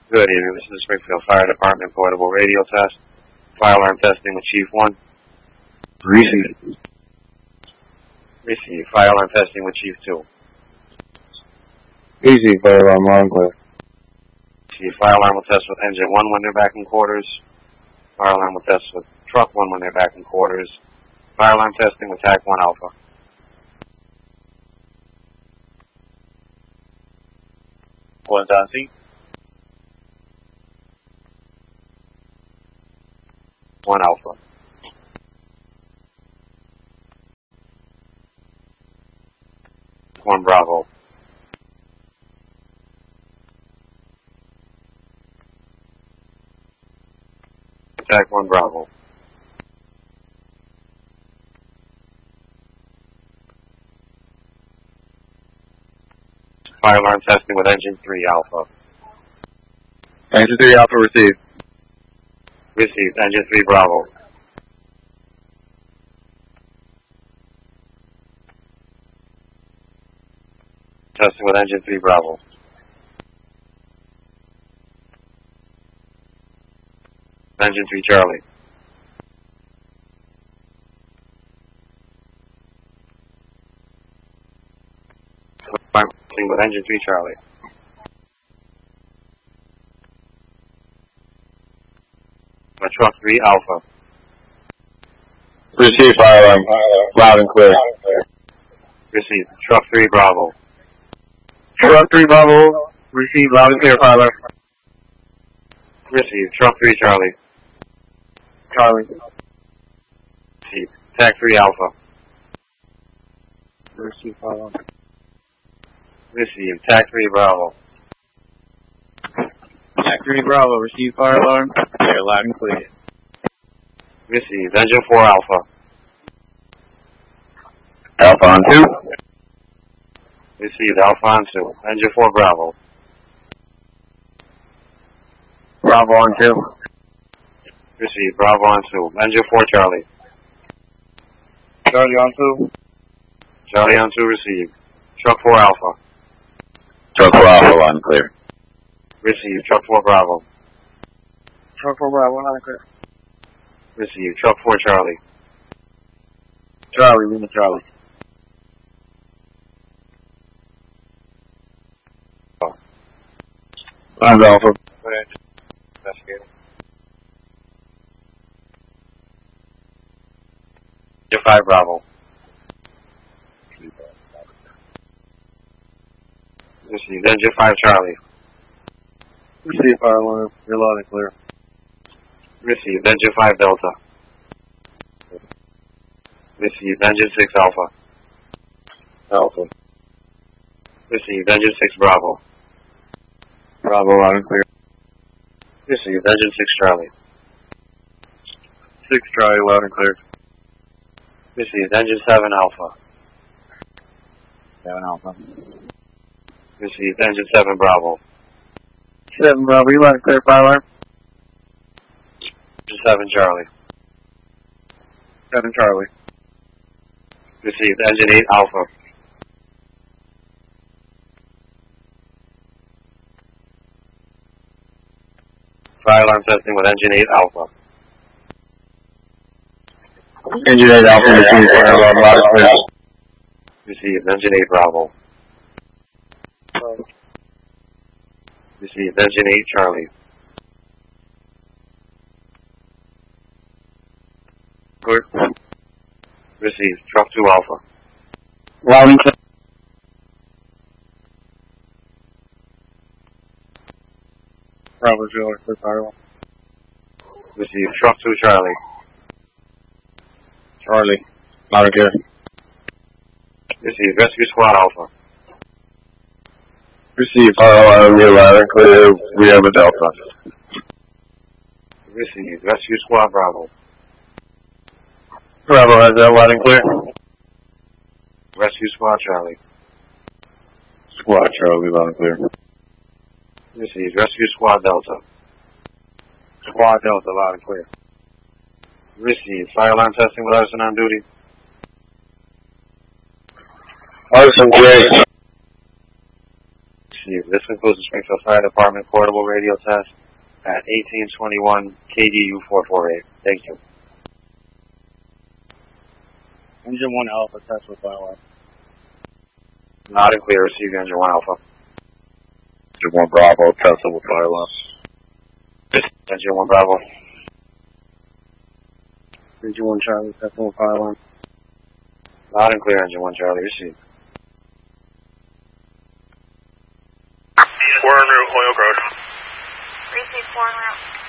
Good evening. This is the Springfield Fire Department portable radio test. Fire alarm testing with Chief 1. Receive. Receive. Fire alarm testing with Chief 2. Easy, fire alarm, loud and clear. Receive. Fire alarm will test with engine 1 when they're back in quarters. Fire alarm will test with truck 1 when they're back in quarters. Fire alarm testing with TAC 1 Alpha. One's on seat. 1 Alpha. One Bravo. TAC 1 Bravo. Fire alarm testing with engine 3 Alpha. Engine 3 Alpha received. Received. Engine 3 Bravo. Testing with engine 3 Bravo. Engine 3 Charlie. Testing with engine 3 Charlie. Truck 3 Alpha. Receive, fire alarm, loud and clear. Received. Truck 3 Bravo. Truck 3 Bravo, receive, loud and clear, fire alarm. Received. Truck 3 Charlie. Charlie. Received. TAC 3 Alpha. Receive, fire alarm. Received. TAC 3 Bravo. TAC 3 Bravo, receive fire alarm. Clear, loud and clear. Received. Engine 4 Alpha. Alpha on 2. Received. Alpha on 2. Engine 4 Bravo. Bravo on 2. Received. Bravo on 2. Engine 4 Charlie. Charlie on 2. Charlie on 2 received. Truck 4 Alpha. Truck 4 Alpha, loud and clear. Received. Truck 4 Bravo. Truck 4 Bravo, loud and clear. Received. Truck 4 Charlie. Charlie, Lima Charlie. Lines Alpha. Investigating. Engine 5 Bravo. Received. Engine 5 Charlie. Receive, fire alarm, you're loud and clear. Received. Engine 5 Delta. Received. Engine 6 Alpha. Alpha. Received. Engine 6 Bravo. Bravo, loud and clear. Received. Engine 6 Charlie. 6 Charlie, loud and clear. Received. Engine 7 Alpha. 7 Alpha. Received. Engine 7 Bravo. 7 Bravo, you loud and clear, fire alarm. Engine 7 Charlie. 7 Charlie. Received. Engine 8 Alpha. Fire alarm testing with engine 8 Alpha. Engine 8 Alpha, receive, fire alarm, loud and clear. Received. Engine 8 Bravo. Received. Engine 8 Charlie. Good. Received. Truck 2 Alpha. Loud and clear. Bravo, Zero, clear, fire alarm. Received. Truck 2 Charlie. Charlie, loud and clear. Received. Rescue Squad Alpha. Receive, fire alarm, you're loud and clear. We have a Delta. Received. Rescue Squad Bravo. Bravo has that loud and clear. Rescue Squad Charlie. Squad Charlie, loud and clear. Received. Rescue Squad Delta. Squad Delta, loud and clear. Received. Fire alarm testing with arson on duty. Arson clear. received. This concludes the Springfield Fire Department portable radio test at 1821 KDU 448. Thank you. Engine 1 Alpha, test with fire alarm. Not and clear, receive engine 1 Alpha. Engine 1 Bravo, tested with fire alarm. Engine 1 Bravo. Engine 1 Charlie, testing with fire alarm. Not and clear, engine 1 Charlie, received. We're en route, Holyoke Road. Receive 4 en route.